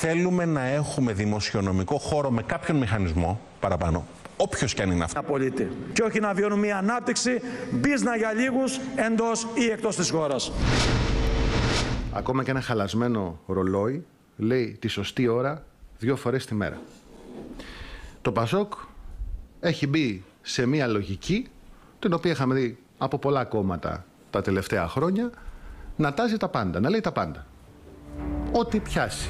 θέλουμε να έχουμε δημοσιονομικό χώρο με κάποιον μηχανισμό παραπάνω, όποιος και αν είναι αυτό. Και όχι να βιώνουμε μια ανάπτυξη μπίζνα για λίγους εντός ή εκτός της χώρας. Ακόμα και ένα χαλασμένο ρολόι λέει τη σωστή ώρα 2 φορές τη μέρα. Το ΠΑΣΟΚ έχει μπει σε μια λογική, την οποία είχαμε δει από πολλά κόμματα τα τελευταία χρόνια, να τάζει τα πάντα, να λέει τα πάντα. Ό,τι πιάσει.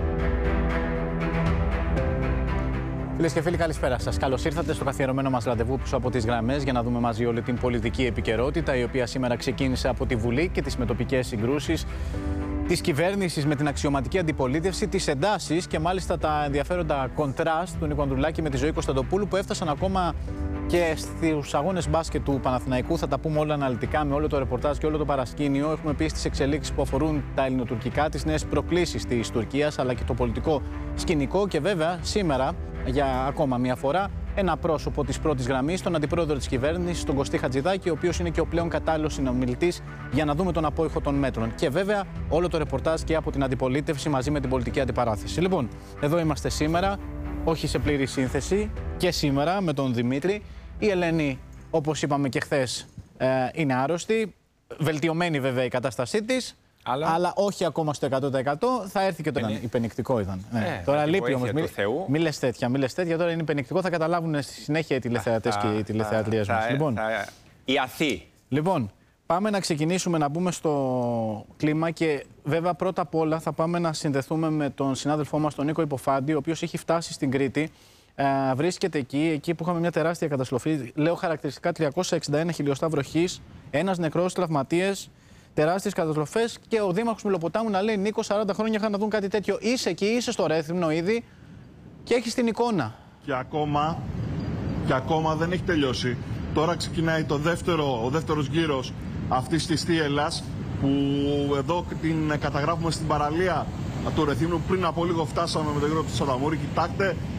Φίλες και φίλοι, καλησπέρα σας. Καλώς ήρθατε στο καθιερωμένο μας ραντεβού πίσω από τις γραμμές για να δούμε μαζί όλη την πολιτική επικαιρότητα, η οποία σήμερα ξεκίνησε από τη Βουλή και τις μετοπικές συγκρούσεις της κυβέρνησης με την αξιωματική αντιπολίτευση, τις εντάσεις και μάλιστα τα ενδιαφέροντα κοντράστ του Νίκου Ανδρουλάκη με τη Ζωή Κωνσταντοπούλου που έφτασαν ακόμα και στους αγώνες μπάσκετ του Παναθηναϊκού. Θα τα πούμε όλα αναλυτικά με όλο το ρεπορτάζ και όλο το παρασκήνιο. Έχουμε πει στις εξελίξεις που αφορούν τα ελληνοτουρκικά, τις νέες προκλήσεις της Τουρκίας αλλά και το πολιτικό σκηνικό. Και βέβαια σήμερα, για ακόμα μια φορά, ένα πρόσωπο της πρώτης γραμμής, τον αντιπρόεδρο της κυβέρνησης, τον Κωστή Χατζηδάκη, ο οποίος είναι και ο πλέον κατάλληλος συνομιλητής για να δούμε τον απόϊχο των μέτρων. Και βέβαια όλο το ρεπορτάζ και από την αντιπολίτευση μαζί με την πολιτική αντιπαράθεση. Λοιπόν, εδώ είμαστε σήμερα, όχι σε πλήρη σύνθεση, και σήμερα με τον Δημήτρη. Η Ελένη, όπως είπαμε και χθες, είναι άρρωστη. Βελτιωμένη βέβαια η κατάστασή της. Αλλά όχι ακόμα στο 100%. Θα έρθει και το υπενικτικό ήταν. Τώρα λείπει όμως. Μη λες τέτοια, τώρα είναι υπενικτικό. Θα καταλάβουν στη συνέχεια οι τηλεθεατές και οι τηλεθεατρίες μας. Η Αθή. Λοιπόν, πάμε να ξεκινήσουμε να μπούμε στο κλίμα και βέβαια πρώτα απ' όλα θα πάμε να συνδεθούμε με τον συνάδελφό μας τον Νίκο Υποφάντη, ο οποίος έχει φτάσει στην Κρήτη. Βρίσκεται εκεί που είχαμε μια τεράστια καταστροφή. Λέω χαρακτηριστικά 361 χιλιοστά βροχής, ένας νεκρός, τραυματίες, τεράστιες καταστροφές και ο Δήμαρχος Μελοποτάμου να λέει: Νίκο, 40 χρόνια είχαν να δουν κάτι τέτοιο. Είσαι εκεί, είσαι στο Ρέθυμνο ήδη και έχεις την εικόνα. Και ακόμα δεν έχει τελειώσει. Τώρα ξεκινάει ο δεύτερος γύρος αυτής της θύελλας που εδώ την καταγράφουμε στην παραλία του Ρεθύμνου. Πριν από λίγο φτάσαμε με τον γύρο του Σανταμούρη. Κοιτάξτε